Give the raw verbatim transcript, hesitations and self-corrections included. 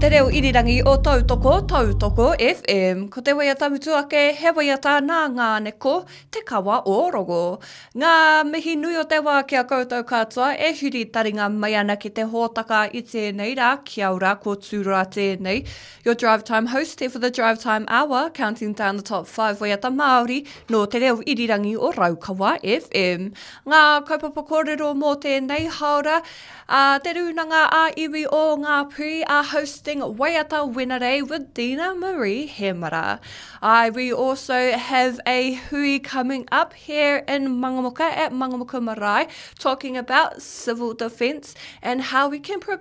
Te reo irirangi o Tautoko, Tautoko F M. Ko te waia tamutu ake, he waia tā nā ngā neko, te kawa o rogo. Ngā mihi nui o te wā kia koutou katoa, e huri taringa mai ana ki te hōtaka i tēnei rā, kia ora, ko tūrua tēnei. Your Drive Time host here for the Drive Time Hour, counting down the top five waiata Māori, no te reo irirangi o Raukawa F M. Ngā kaupapa kōrero mō tēnei haora, uh, te runanga a iwi o ngā pui are hosting Waiata Wenare with Dina Marie Hemara. Uh, we also have a hui coming up here in Mangamuka at Mangamuka Marae, talking about civil defence and how we can prepare